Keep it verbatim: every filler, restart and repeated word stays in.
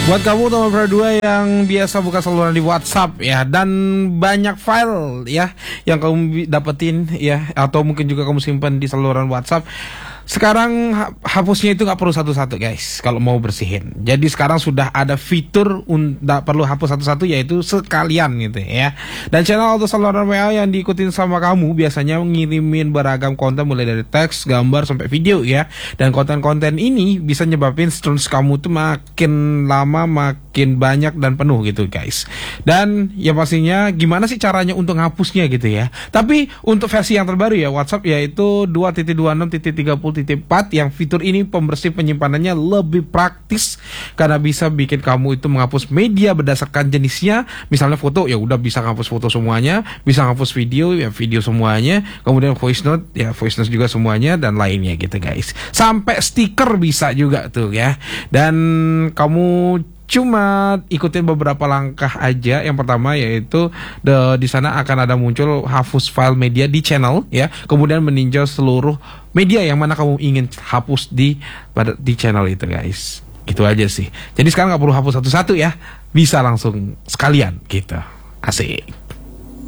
Buat kamu teman berdua yang biasa buka saluran di WhatsApp ya, dan banyak file ya yang kamu dapetin ya, atau mungkin juga kamu simpan di saluran WhatsApp. Sekarang hapusnya itu nggak perlu satu-satu guys kalau mau bersihin. Jadi sekarang sudah ada fitur nggak perlu hapus satu-satu, yaitu sekalian gitu ya. Dan channel auto saluran W A yang diikutin sama kamu biasanya ngirimin beragam konten mulai dari teks, gambar sampai video ya. Dan konten-konten ini bisa nyebabin storage kamu tuh makin lama makin banyak dan penuh gitu guys. Dan ya pastinya gimana sih caranya untuk ngapusnya gitu ya. Tapi untuk versi yang terbaru ya WhatsApp, yaitu dua titik dua puluh enam titik tiga puluh titik empat, yang fitur ini pembersih penyimpanannya lebih praktis karena bisa bikin kamu itu menghapus media berdasarkan jenisnya. Misalnya foto, ya udah bisa ngapus foto semuanya, bisa ngapus video, ya video semuanya, kemudian voice note, ya voice note juga semuanya, dan lainnya gitu guys. Sampai stiker bisa juga tuh ya. Dan kamu cuma ikutin beberapa langkah aja. Yang pertama yaitu the, di sana akan ada muncul hapus file media di channel ya. Kemudian meninjau seluruh media yang mana kamu ingin hapus di pada di channel itu guys. Gitu aja sih. Jadi sekarang nggak perlu hapus satu-satu ya. Bisa langsung sekalian gitu. Asik.